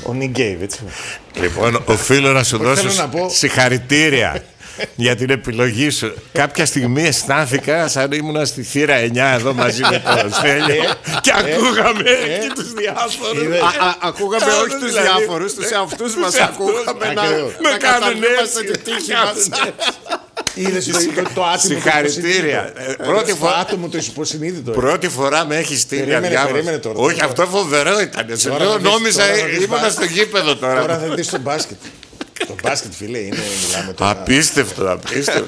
Ο Νιγκέιβ, έτσι. Λοιπόν, οφείλω να σου δώσω συγχαρητήρια για την επιλογή σου. Κάποια στιγμή αισθάνθηκα σαν ήμουνα στη θύρα 9 εδώ μαζί με τον Στέλιο και ακούγαμε εκεί τους διάφορους. Ακούγαμε όχι τους διάφορους, τους εαυτούς μας ακούγαμε να κατανοούμαστε τη τύχη μας. Είδες το άτομο. Συγχαρητήρια. Το άτομο το υποσυνείδητο. Πρώτη φορά με έχει στείλει αδιάβαστο. τώρα. Όχι, αυτό φοβερό ήταν. Νόμιζα ήμουν στο γήπεδο τώρα. Τώρα θα δεις το μπάσκετ. Το μπάσκετ, φίλε, είναι. Μιλάμε τώρα. Απίστευτο.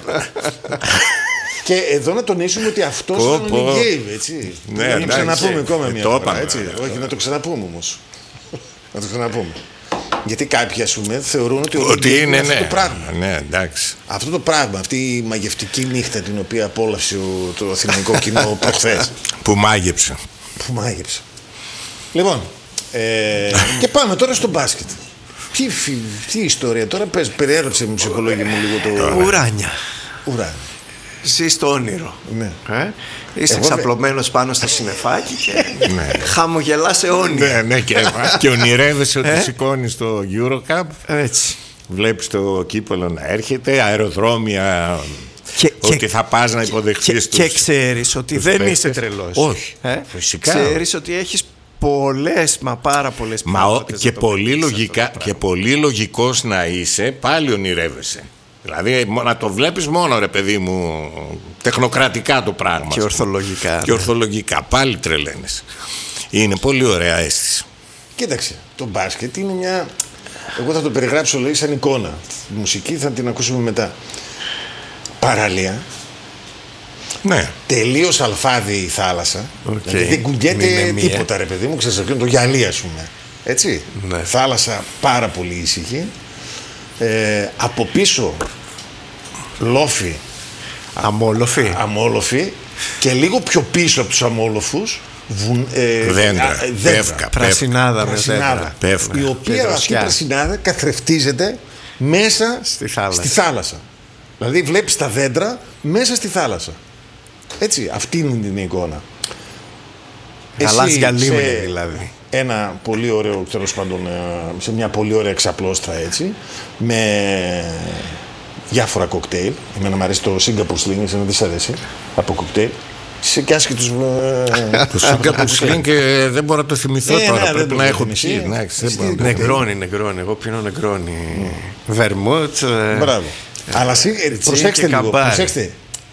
Και εδώ να τονίσουμε ότι αυτό είναι ο Νιγκέιβ, έτσι. Ναι, να το ξαναπούμε ακόμα μια φορά. Όχι, να το ξαναπούμε όμως. Να το ξαναπούμε. Γιατί κάποιοι, ας πούμε, θεωρούν ότι είναι αυτό το πράγμα. Ναι, εντάξει. Αυτό το πράγμα, αυτή η μαγευτική νύχτα την οποία απόλαυσε το αθηναϊκό κοινό προχθές. Που μάγεψε. Λοιπόν, και πάμε τώρα στο μπάσκετ. Τι ιστορία τώρα, περιέγραψε μου ψυχολόγια μου λίγο το. Ουράνια. Ζεις το όνειρο. Ναι. Είσαι ξαπλωμένος πάνω στο συννεφάκι και χαμογελάς αιώνια. Ναι, και ονειρεύεσαι ότι σηκώνεις το Eurocup. Έτσι. Βλέπεις το κύπελλο να έρχεται, αεροδρόμια, ότι θα πας να υποδεχτείς τους. Και ξέρεις ότι δεν είσαι τρελός. Όχι, φυσικά. Ξέρεις ότι έχεις πάρα πολλές πιθανότητες. Και πολύ λογικός να είσαι, πάλι ονειρεύεσαι. Δηλαδή να το βλέπεις μόνο, ρε παιδί μου, τεχνοκρατικά το πράγμα. Και ορθολογικά. Πάλι τρελαίνεις. Είναι πολύ ωραία αίσθηση. Κοίταξε, το μπάσκετ είναι μια. Εγώ θα το περιγράψω, λέει, σαν εικόνα. Η μουσική θα την ακούσουμε μετά. Παραλία. Ναι. Τελείως αλφάδι η θάλασσα. Δηλαδή δεν κουνιέται τίποτα, ρε παιδί μου. Ξέρεις, το γυαλί, ας πούμε. Έτσι. Ναι. Θάλασσα πάρα πολύ ήσυχη. Από πίσω λόφοι αμόλοφοι και λίγο πιο πίσω από τους αμόλοφους δέντρα, πρασινάδα, η οποία αυτή η πρασινάδα καθρεφτίζεται μέσα στη θάλασσα. Δηλαδή βλέπεις τα δέντρα μέσα στη θάλασσα. Έτσι, αυτή είναι την εικόνα. Γαλάζια λίμνη δηλαδή. Ένα πολύ ωραίο, τέλος πάντων, σε μια πολύ ωραία εξαπλώστρα, έτσι, με διάφορα κοκτέιλ. Εμένα μου αρέσει το Singapore Sling, εσένα δεν σ' αρέσει, από κοκτέιλ. Σε και άσχετους. Το Singapore Sling δεν μπορώ να το θυμηθώ τώρα, πρέπει να έχω πιει. Νεγκρόνι, εγώ πίνω νεγκρόνι. Βερμούτ. Μπράβο. Αλλά προσέξτε λίγο, προσέξτε.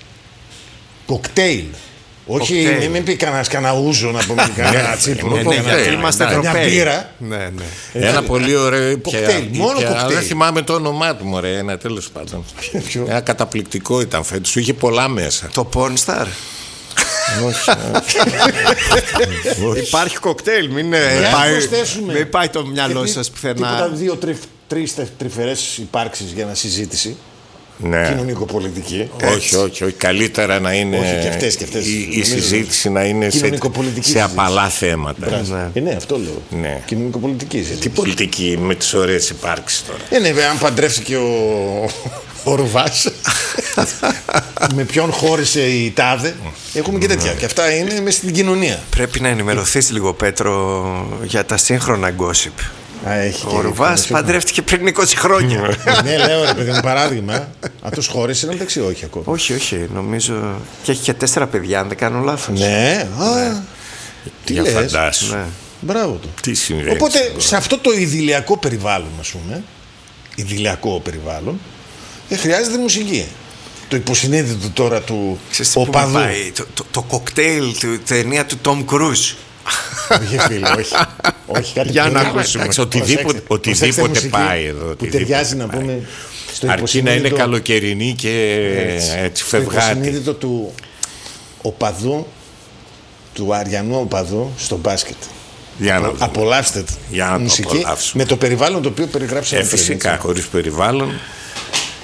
Κοκτέιλ. Όχι, μην πει κανένα ούζο να πούμε κανένα τσίπουρο. Είμαστε Ευρωπαίοι. Ένα πολύ ωραίο κοκτέιλ. Μόνο κοκτέιλ. Δεν θυμάμαι το όνομά του, μωρέ. Ένα τέλος πάντων. Ένα καταπληκτικό ήταν φέτος. Είχε πολλά μέσα. Το Pornstar. Υπάρχει κοκτέιλ. Μην πάει το μυαλό σας πουθενά. Τίποτα 2-3 τρυφερές υπάρξεις για ένα συζήτηση. Ναι. Κοινωνικοπολιτική. Όχι. Καλύτερα να είναι. Όχι, και αυτές. Η συζήτηση να είναι σε απαλά θέματα. Ναι, αυτό λέω. Ναι. Κοινωνικοπολιτική συζήτηση. Τι πολιτική με τις ωραίες υπάρξεις τώρα. Ναι, αν παντρεύτηκε ο Ρουβάς, με ποιον χώρισε η Τάδε. Έχουμε και τέτοια. Και αυτά είναι μέσα στην κοινωνία. Πρέπει να ενημερωθείς λίγο, Πέτρο, για τα σύγχρονα gossip. Ο Ρουβάς παντρεύτηκε πριν 20 χρόνια. Ναι, λέω, ρε παιδί μου, παράδειγμα. Αυτός χώρισε, εντάξει, όχι ακόμα. Όχι, νομίζω. Και έχει και 4 παιδιά, αν δεν κάνω λάθος. Ναι, τι λες. Φαντάσου. Μπράβο του. Τι συμβαίνει. Οπότε σε αυτό το ιδηλιακό περιβάλλον, ας πούμε, ιδηλιακό περιβάλλον, χρειάζεται μουσική. Το υποσυνείδητο τώρα του οπαδού. Το κοκτέιλ, τη ταινία του Τόμ Κρούζ. Όχι, φίλε, όχι. Κάτι για να ακούσουμε. Οτιδήποτε πάει εδώ. Που ταιριάζει να πούμε στο αρκεί να είναι καλοκαιρινή και έτσι φευγάτη. Το υποσυνείδητο του οπαδού, του αριανού οπαδού στο μπάσκετ. Απολαύστε μουσική με το περιβάλλον το οποίο περιγράψαμε. Φυσικά, χωρίς περιβάλλον.